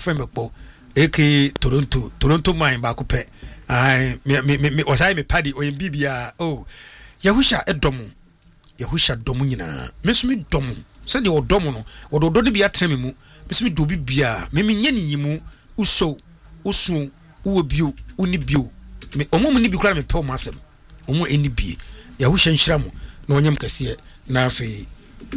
Mekpo aka Toronto mine baako pɛ me osai me padi o bibia oh Yahusha edomu nyina mesumi domu se de odomu no ododo de bia treme mu mesumi do bibia me nye ni yimu uso uwo bio uni bio me omo ni bi kura me pe o masem omo eni bie Yahusha nhyira mu na onyam kase na afi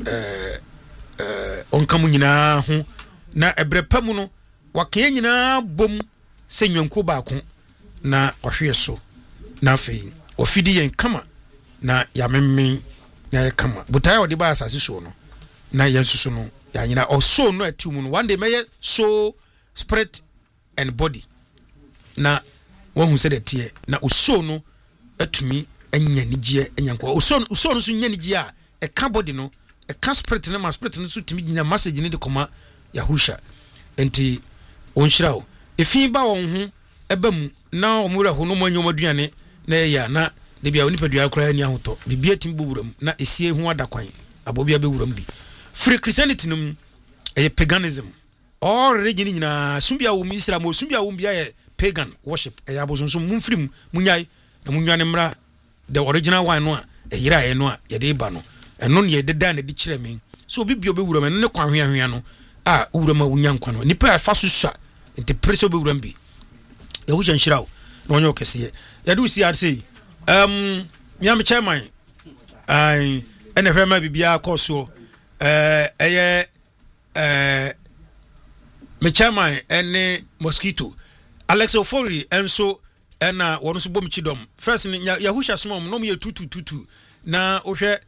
onkamu nyina ho na ebrepa mu no waka nyina bom se nwanko baako na ohwe so na afi ofidi yen kama na yamemme na kama butaya odi ba asase so no na yensusu no ya nyina oso no atimu no one day meye so spirit and body na won hu se de tie na oso no atumi anya nigye enyanko oso no so nya nigye a eka body no eka spirit na ma spirit no so tumi nya message ni de koma Yahusha enti onhyira o efi ba won hu eba mu na omura ho no manyo maduane na ya na de bia onipadua kora ni ahoto bibia tim bowuram na esie hu adakwan abobia bewuram bi free Christianity num paganism all religion nyina sumbia wo Islam wo sumbia wo bia pagan worship abosonso mumfrim munyai na munwane mra the original one no a yira no a ye de ba no eno ne ye de da na di kire men so bibia bewuram eno ne kwanhwehwea no a wuram a wunyankwa no nipa afa so swa enti preso bewuram bi Yahusha nhyiraw na onyo kese ye do si ade miam chairman ene hwema bibia koso me chairman ene mosquito Alex Ofori enso ena wono so bom chidom first ni Yahusha smom no me tutu na ohwe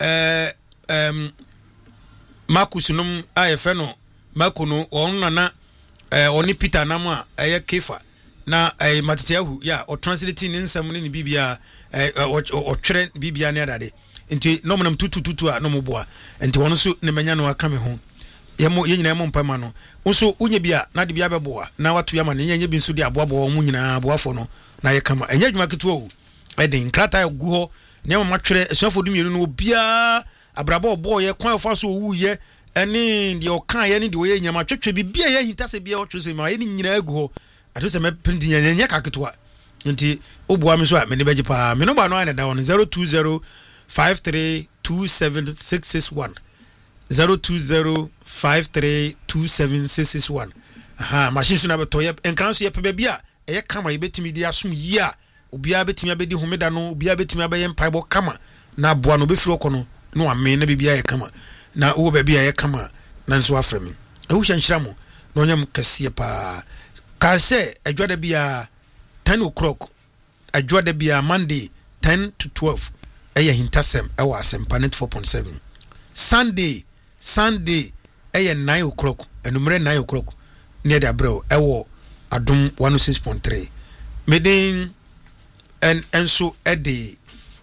Marcus num ayefe no Makono onu na oni Peter nam a Kefa na matetiahu ya o translating nsam ne bibia o twere bibia ne adade enti no monam tutu a no moboa enti wono so ne manya no aka me ho yemo ye nyina yemo mpama no nso unye bia na de bia beboa na watu yama ne nye bi nso de aboabo mu nyina aboafo no na ye kama enye adwuma keto o eden krata gu ho ne ma twere esuafo dumienu no bia abrabo obo ye kwan fa so wu ye ene de okan ye ne de oye nyama twetwe bibia ye hintase bia o twese ma ye ni nyina agu ho ato se me print nya kaketoa nti oboa me so a me ne beje pa me no ba no ana da on 0205327661 0205327661 aha machine so na beto ye enkran so ye pe bia e kama ye betimi dia som yi a obia betimi abedi homeda no obia betimi abaye mpaibo kama na boa no befiro kono no ame na bibia ye kama na wo bibia ye kama na nso afremi Yahusha nhyiramo na onyam kase pa ka se adwada bia 10 o'clock adwada bia Monday 10 to 12 eya hintasem ewa asempa 4.7 Sunday eya 9 o'clock enumere 9 o'clock near the abrel ewo adum 106.3 meden enso ede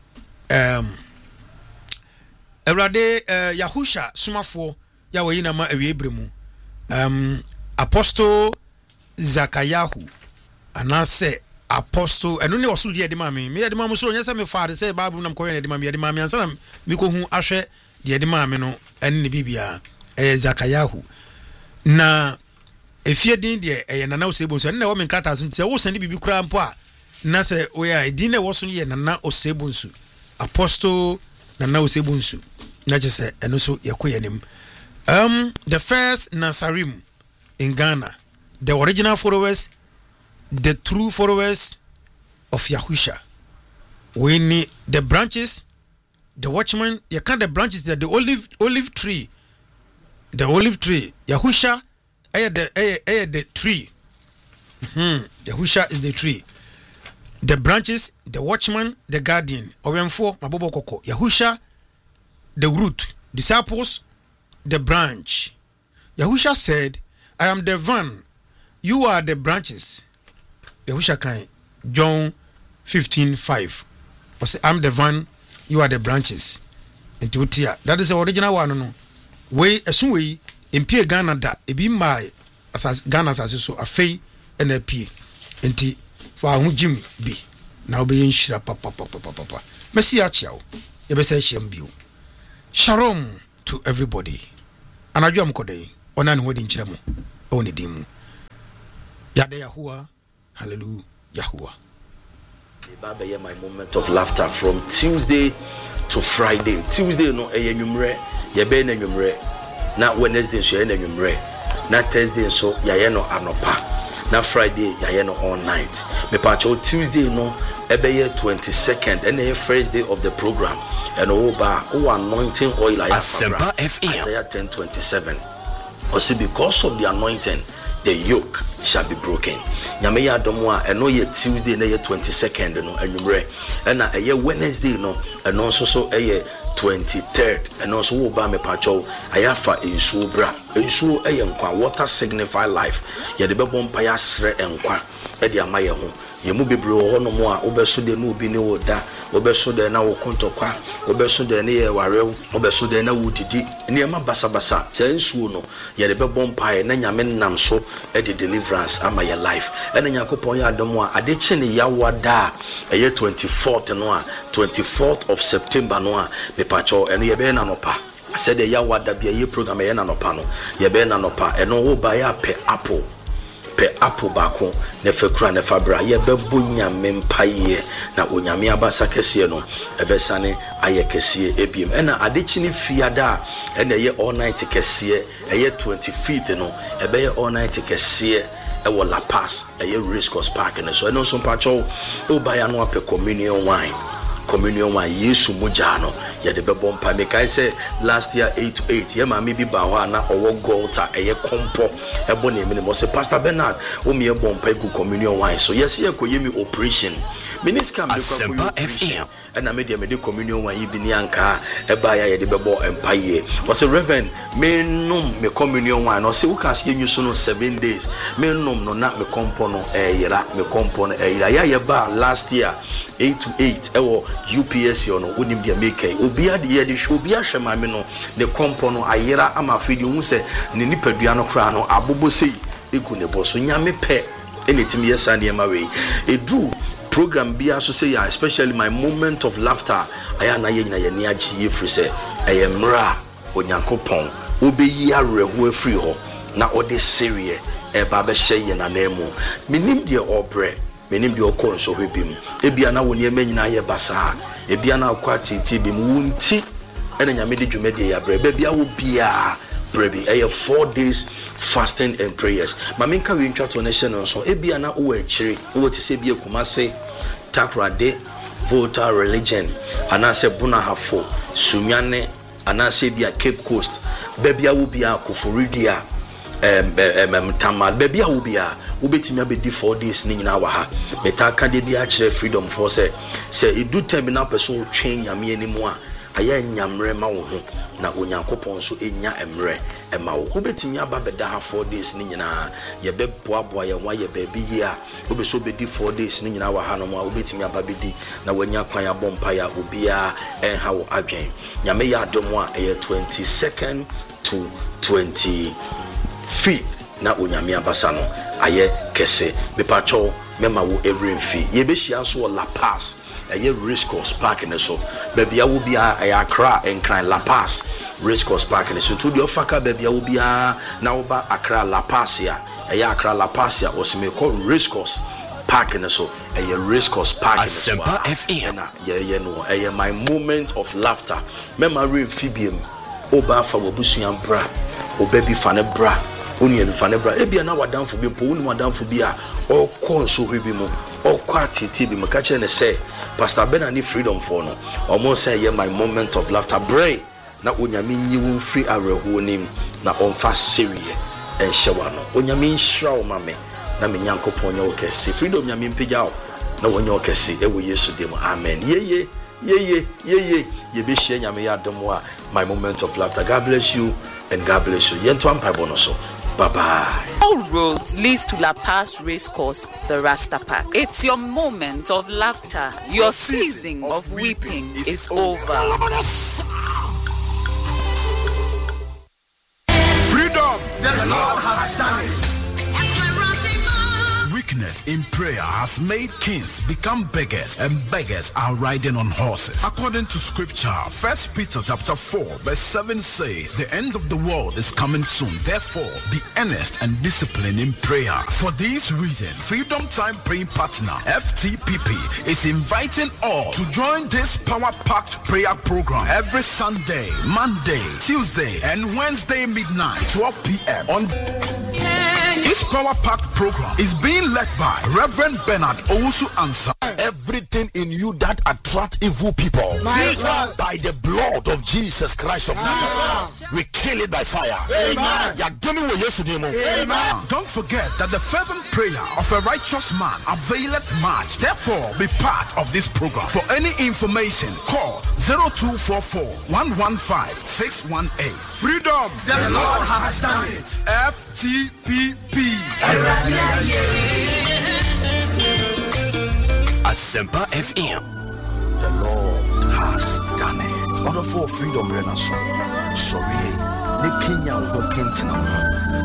Erade Yahusha sumafo ya wayina ma awiebremu Apostle Zakayahu anase apostle eno ne osu de ma me de ma so nya se me faade se bible nam ko ye de ma me de ma me ansa na me ko hu ahwe de ma me no ene bibia Zakayahu na efie din de nana osebonso ene wo me nkata so ntia wo sande bibi kura mpo a na se we ya din ne wo so ye nana osebonso apostle nana osebonso na je se eno so yekoye nim the first Nasarim in Ghana, the original followers, the true followers of Yahusha. We need the branches, the watchman, you can't the branches there, the olive tree. The olive tree. Yahusha the tree. Yahusha is the tree. The branches, the watchman, the guardian. Owenfo mabobo koko. Yahusha the root. Disciples the branch. Yahusha said, I am the vine, you are the branches. Yahusha can John 15:5. I'm the vine, you are the branches. That is the original one. No, way as soon way in Pierre Ghana that it be my as Ghana as so a fay and a P. Enti for who Jim be now being shira papa. Messi Achao, Ebesha. Shalom to everybody. Anajua mkode onan wedi nchiramo oni dimu Yada Yahuwah. Hallelujah. Yahuwah. My moment of laughter from Tuesday to Friday. Tuesday no enyumre, ye be na enyumre. Na Wednesday so ye na enyumre. Na Thursday so ye no anopa. Na Friday ye no all night. Me pacho Tuesday no ebe 22nd and the first day of the program. And over anointing oil Asempa FM. Isaiah 10:27. Also because of the anointing, the yoke shall be broken. Nyame ya domwa eno ye Tuesday na ye 22nd no anwumre. Na ye Wednesday no eno nso so ye 23rd. Eno so wo ba me pacho ayafa ensuo bra. Ensuo ye nkwa, water signify life. Ye de bebo mpa ya sre enkwa. E de amaye ho. Ye mu bebre ho no mo a obeso de no obi ne wo da. Obeso de na wo kontokwa. Obeso de ne ye warew. Obeso de na wo didi. Niema basa se ensuo no ye de bebo mpa na nyame nam so e de deliverance ama your life. E na Yakobon ya adom a ade chi ne yawada e ye 24th no a 24th of September no a me pacho eno ye be na nopa. I said the yawada bia ye program ye na nopa no ye be na nopa eno wo ba ya pe apple bako ne fekura ne fabra ye bebo nyame mpaye na onyame abasa kese no ebesane aye kese ebiem ena adechi ne fiada ena ye all night kese ye 25th no ebe ye all night kese ewo La Paz ye Race Course Park ne so eno so pacho obaya no ape communion wine Yesu mujano ye de bebo mpa me kai say last year 8-8 ye ma me bi ba ho na owo golta eye kompo ebo na emi mo say Pastor Bernard o me ebo mpa ku communion wine so yes ye koye me operation minister me ko operation na me de communion wine bi ni anka e ba ya ye de bebo mpa ye o say Reverend me num me communion wine o say u kan say nyuso no 7 days me num no na me kompo no yira me kompo no yira ya ye ba last year 8-8 ewo UPS yo no unim dia make obia de ye de obia hwema me no ne kompo no ayera ama fidi hu se ne nipadua no kra no abobo sei egu ne boso nyame pe enetim yesa ne ma we edu program bia so say especially my moment of laughter aya na ye nyina ye ne agi ye free se eyemra onyankopon obeyi arehu afri ho na ode serie e ba be hye ye na nemu minim de obre menim de okon so hwebim ebia na woni emanyina ye basa ebia na akwati tibim wunti ene nyame de dwumade ya brebe bia wo bia brebe 4 days fasting and prayers mamenka we ntwa to nation so ebia na wo akiri wo ti se bia Kumase Takrade Volta Religion anase Bunahafo Sunyane anase bia Cape Coast bebia wo bia Koforidia Tamal bebia wo bia ubetimi abedi 4 days ni nyina wa ha metaka de bia kire freedom for say edu time na person twen nyame animu a aya nyamre ma wo ho na onyankopon so enya emre ema wo ubetimi aba beda ha 4 days ni nyina ye beboaboa ye wa ye baby yi a obeso bedi 4 days ni nyina wa ha no ma ubetimi aba bedi na wanya kwan abompa ya obia enha wo adwen nyame ya adom a 22nd to 25th na onyame abasa no aye kese me pacho mema wo every fee ye be hia so La Paz aye Race Course Park ne so bebia wo bia aye Accra enkran La Paz Race Course Park ne so to the ofaka bebia wo bia na wo ba Accra La Paz ya aye Accra La Paz ya o se me call Race Course Park ne so aye Race Course Park ne so na ye no aye my moment of laughter mema re fibiem oba fa wo busuan bra obabi fa ne bra oni e fa ne bra ebia na wadanfo bi po oni wadanfo bi a o konso hwebi mu o kwatiti bi maka che ne say Pastor Bernard ni freedom for no omo say ye my moment of laughter pray na onyame nyi wo free areho nim na onfa serie en hyewa no onyame nhira wo mame na me nyankopon nya wo kese freedom nyame mpegya wo na wonye wo kese e wo Yesu dem amen ye be share nyame ya dom wa my moment of laughter. God bless you and God bless you yento ampa bonoso. Bye-bye. All roads leads to La Paz Race Course, the Rasta Park. It's your moment of laughter. Your season of weeping is over. Freedom! The Lord has done it. Weakness leaders in prayer has made kings become beggars, and beggars are riding on horses. According to scripture, 1 Peter chapter 4 verse 7 says, the end of the world is coming soon. Therefore, be earnest and disciplined in prayer. For this reason, Freedom Time Praying Partner, FTPP, is inviting all to join this power-packed prayer program every Sunday, Monday, Tuesday, and Wednesday midnight, 12 p.m. on this power-packed program is being led by Reverend Bernard Owusu Ansah. Everything in you that attract evil people, Jesus, by the blood of Jesus Christ of Nazareth, we kill it by fire. Amen. Amen. Don't forget that the fervent prayer of a righteous man availeth much. Therefore, be part of this program. For any information, call 0244 115 618. Freedom, the Lord has done it. FTPP. Asempa FM. The Lord has done it. Order for freedom, Renaissance. Sorry, the Kenya will